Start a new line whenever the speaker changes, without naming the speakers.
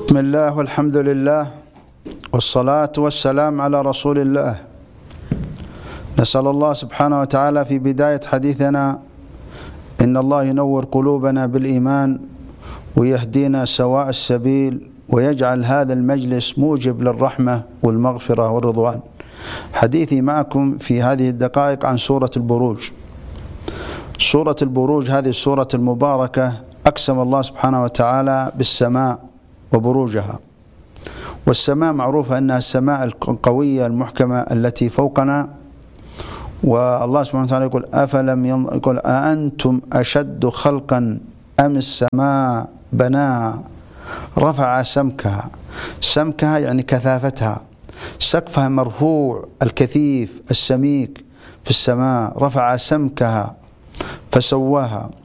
بسم الله والحمد لله والصلاة والسلام على رسول الله. نسأل الله سبحانه وتعالى في بداية حديثنا إن الله ينور قلوبنا بالإيمان ويهدينا سواء السبيل ويجعل هذا المجلس موجب للرحمة والمغفرة والرضوان. حديثي معكم في هذه الدقائق عن سورة البروج. سورة البروج هذه السورة المباركة أقسم الله سبحانه وتعالى بالسماء وبروجها، والسماء معروفة أنها السماء القوية المحكمة التي فوقنا. والله سبحانه وتعالى يقول يقول أأنتم أشد خلقا أم السماء بناها رفع سمكها يعني كثافتها، سقفها مرفوع الكثيف السميك في السماء، رفع سمكها فسواها